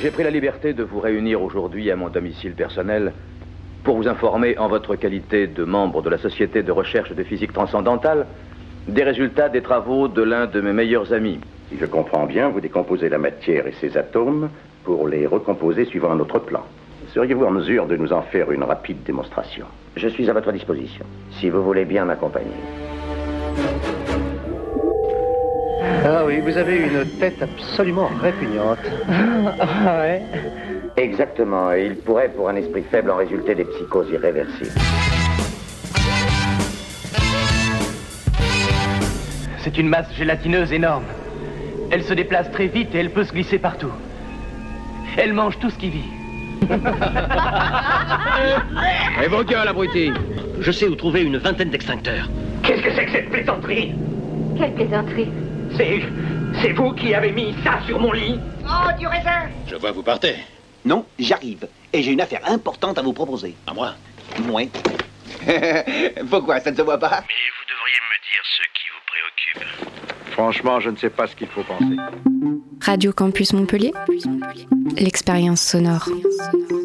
J'ai pris la liberté de vous réunir aujourd'hui à mon domicile personnel pour vous informer en votre qualité de membre de la Société de recherche de physique transcendantale des résultats des travaux de l'un de mes meilleurs amis. Si je comprends bien, vous décomposez la matière et ses atomes pour les recomposer suivant un autre plan. Seriez-vous en mesure de nous en faire une rapide démonstration? Je suis à votre disposition, si vous voulez bien m'accompagner. Ah oui, vous avez une tête absolument répugnante. Ah ouais. Exactement, et il pourrait, pour un esprit faible, en résulter des psychoses irréversibles. C'est une masse gélatineuse énorme. Elle se déplace très vite et elle peut se glisser partout. Elle mange tout ce qui vit. Et vos gueules, abrutis! Je sais où trouver une vingtaine d'extincteurs. Qu'est-ce que c'est que cette plaisanterie? Quelle plaisanterie? C'est vous qui avez mis ça sur mon lit? Oh, du raisin! Je vois, vous partez. Non, j'arrive. Et j'ai une affaire importante à vous proposer. À moi? Moi. Pourquoi, ça ne se voit pas? Mais vous devriez me dire ce qui vous préoccupe. Franchement, je ne sais pas ce qu'il faut penser. Radio Campus Montpellier, l'expérience sonore.